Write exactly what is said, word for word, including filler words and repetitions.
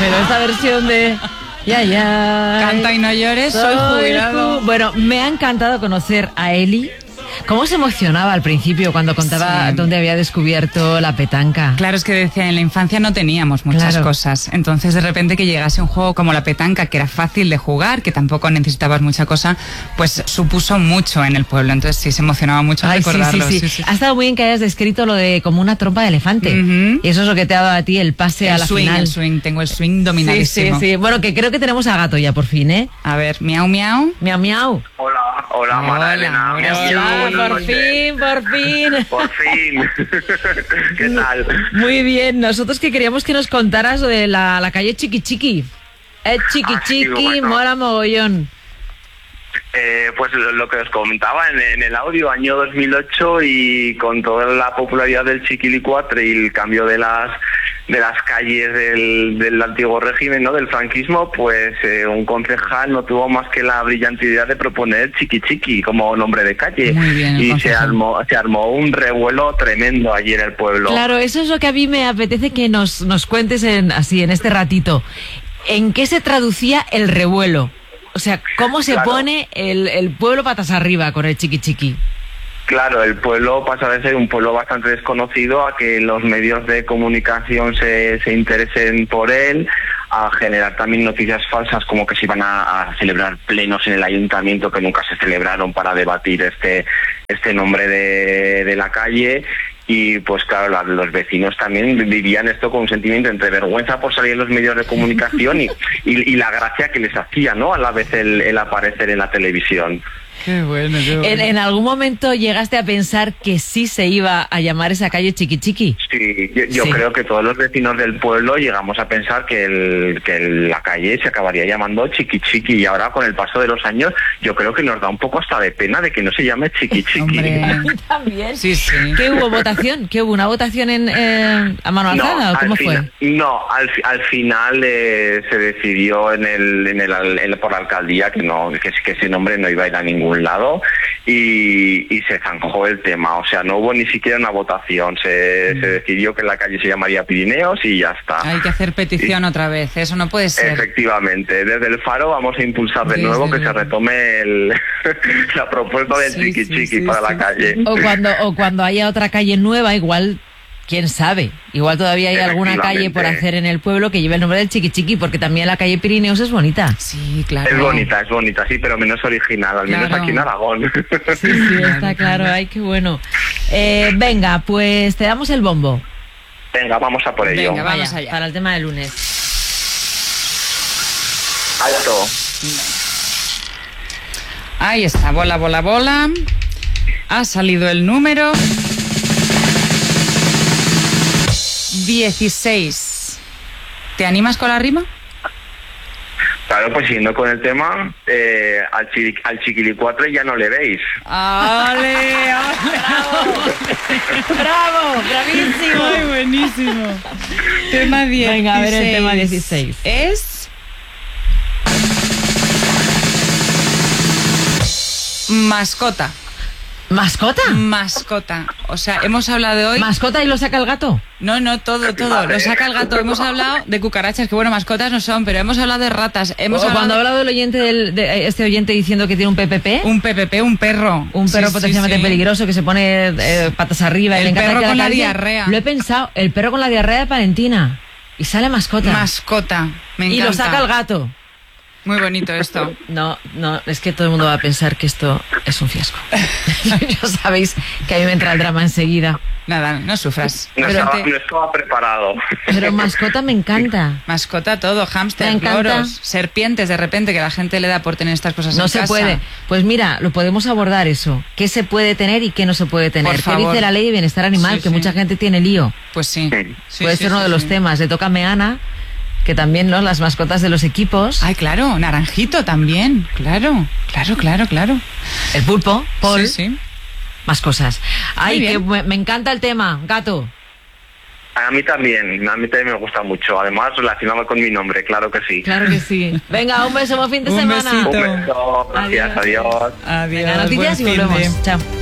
Pero esta versión de... Ya, ya. Canta y no llores, soy, soy jubilado. Ju- bueno, me ha encantado conocer a Eli. ¿Cómo se emocionaba al principio cuando contaba sí. dónde había descubierto la petanca? Claro, es que decía, en la infancia no teníamos muchas claro. cosas. Entonces, de repente que llegase un juego como la petanca, que era fácil de jugar, que tampoco necesitabas mucha cosa, pues supuso mucho en el pueblo. Entonces, sí, se emocionaba mucho al recordarlo. Sí, sí, sí. Sí, sí. Ha estado muy bien que hayas descrito lo de como una trompa de elefante. Uh-huh. Y eso es lo que te ha dado a ti el pase el a la swing, final. El swing, tengo el swing dominadísimo. Sí, sí, sí. Bueno, que creo que tenemos a Gato ya por fin, ¿eh? A ver, miau, miau. Miau, miau. Hola, hola, Mara Elena. Hola, hola, por fin, por fin. Por fin. ¿Qué tal? Muy bien. Nosotros que queríamos que nos contaras lo de la, la calle Chiqui Chiqui. Eh, Chiqui ah, Chiqui, sí, bueno. Mola mogollón. Eh, pues lo, lo que os comentaba en, en el audio, año dos mil ocho, y con toda la popularidad del Chiquilicuatre y el cambio de las de las calles del, del antiguo régimen, ¿no? Del franquismo, pues eh, un concejal no tuvo más que la brillante idea de proponer Chiqui Chiqui como nombre de calle. Muy bien, y se armó, se armó un revuelo tremendo allí en el pueblo. Claro, eso es lo que a mí me apetece que nos, nos cuentes en, así en este ratito. ¿En qué se traducía el revuelo? O sea, ¿cómo se claro. pone el, el pueblo patas arriba con el Chiqui Chiqui? Claro, el pueblo pasa de ser un pueblo bastante desconocido a que los medios de comunicación se, se interesen por él, a generar también noticias falsas como que se iban a, a celebrar plenos en el ayuntamiento que nunca se celebraron para debatir este, este nombre de, de la calle. Y pues claro, los vecinos también vivían esto con un sentimiento entre vergüenza por salir en los medios de comunicación y, y, y la gracia que les hacía, ¿no? A la vez el, el aparecer en la televisión. Qué bueno, qué bueno. ¿En, ¿En algún momento llegaste a pensar que sí se iba a llamar esa calle Chiqui Chiqui? Sí, yo, yo sí. creo que todos los vecinos del pueblo llegamos a pensar que, el, que el, la calle se acabaría llamando Chiqui Chiqui, y ahora con el paso de los años yo creo que nos da un poco hasta de pena de que no se llame Chiqui Chiqui. Hombre. También. Sí, sí. ¿Qué hubo votación? ¿Qué hubo? ¿Una votación en eh, a mano alzada no, o cómo fue? Final, no, al, al final eh, se decidió en el, en el, en el por la alcaldía que no que, que ese nombre no iba a ir a ningún lado. Y, y se zanjó el tema, o sea, no hubo ni siquiera una votación, se, mm. se decidió que la calle se llamaría Pirineos y ya está. Hay que hacer petición y, otra vez, eso no puede ser. Efectivamente, desde el Faro vamos a impulsar de desde nuevo que luego. se retome el, la propuesta del sí, Chiqui sí, Chiqui sí, para sí, la calle. O cuando, o cuando haya otra calle nueva, igual... ¿Quién sabe? Igual todavía hay alguna calle por hacer en el pueblo que lleve el nombre del Chiqui Chiqui, porque también la calle Pirineos es bonita. Sí, claro. Es bonita, es bonita, sí, pero menos original, al claro. menos aquí en Aragón. Sí, sí, está claro. Ay, qué bueno. Eh, venga, pues te damos el bombo. Venga, vamos a por ello. Venga, vamos allá. Para el tema del lunes. Alto. Ahí está, bola, bola, bola. Ha salido el número... dieciséis. ¿Te animas con la rima? Claro, pues siguiendo con el tema, eh, al, chi, al Chiquilicuatre ya no le veis. ¡Ale! ¡Bravo! ¡Bravo! ¡Bravísimo! ¡Ay, buenísimo! Tema dieciséis. Venga, a ver el tema dieciséis. Es... mascota. ¿Mascota? Mascota. O sea, hemos hablado hoy... ¿Mascota y lo saca el gato? No, no, todo, todo. Lo saca el gato. Hemos hablado de cucarachas, que bueno, mascotas no son, pero hemos hablado de ratas. Hemos o hablado... cuando ha hablado del oyente, del, de este oyente diciendo que tiene un P P P. Un P P P, un perro. Un perro sí, potencialmente sí, sí. peligroso que se pone eh, patas arriba. El y le encanta perro que con la, la diarrea. Lo he pensado, el perro con la diarrea de Valentina. Y sale mascota. Mascota, me encanta. Y lo saca el gato. Muy bonito esto. No, no, es que todo el mundo va a pensar que esto es un fiasco. Ya sabéis que a mí me entra el drama enseguida. Nada, no sufras. No, pero estaba, te... no estaba preparado. Pero mascota me encanta. Mascota todo, hámster, loros, serpientes de repente, que la gente le da por tener estas cosas no en casa. casa. No se puede. Pues mira, lo podemos abordar eso. ¿Qué se puede tener y qué no se puede tener? Por ¿Qué favor. dice la ley de bienestar animal? Sí, que sí. mucha gente tiene lío. Pues sí. sí. Puede sí, ser sí, uno de sí, los sí. temas. Le toca a Meana, que también, ¿no? Las mascotas de los equipos. Ay, claro, naranjito también. Claro, claro, claro, claro. El pulpo, Paul. Sí, sí. Más cosas. Ay, que me, me encanta el tema, gato. A mí también, a mí también me gusta mucho. Además, relacionado con mi nombre, claro que sí. Claro que sí. Venga, un beso, buen fin de un semana. Besito. Un beso, gracias, adiós. Adiós. Venga, noticias y volvemos. Chao.